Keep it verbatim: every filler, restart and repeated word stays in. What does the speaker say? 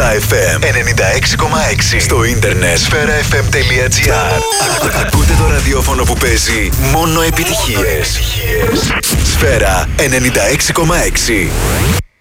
Σφαίρα εφ εμ ενενήντα έξι κόμμα έξι. Στο ίντερνετ σφαίρα εφ εμ τελεία τζι άρ. Ακούτε το ραδιόφωνο που παίζει μόνο επιτυχίες. Σφαίρα ενενήντα έξι κόμμα έξι.